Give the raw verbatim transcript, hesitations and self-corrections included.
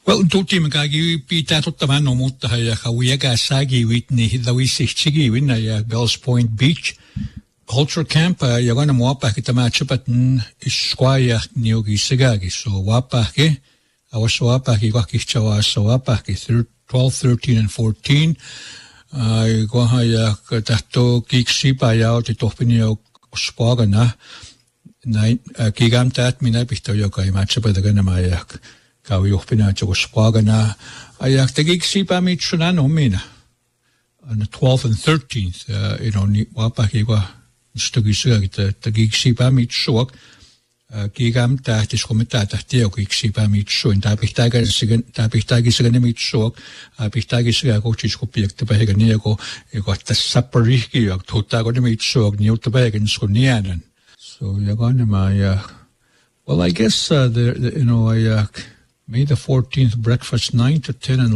Well, tutti magagi pita tutaman no mutta ya kawiyaga sagi witni dawi sichigi winna ya Bells Point Beach Culture Camp ya gana mwapa kitama chupatin iskwaya niogi sigagi so wapa ke awas wapa ki kwa kichawa so wapa ki twelve, thirteen and fourteen ay kwa ya tahto kiksi pa ya ti topinio skwaga na na gigamtat mina bihto yo kai matchupa daga na mayak Kau yohpina jo spagana ayak tagig sipa mit sunano mina on the twelfth and thirteenth uh, you know ni wapa kiwa stugi suag ta tagig sipa mit suag gigam ta tis komita ta tio gig sipa mit sun ta bihtaga sigan ta bihtaga sigan mit suag a bihtaga siga ko chis ko piek ta bahega ni ko ko ta sapari ki ak thota ko mit suag ni ta bahega skonianan so yagana ma ya well I guess uh, the, the you know I uh, May the fourteenth breakfast nine to ten and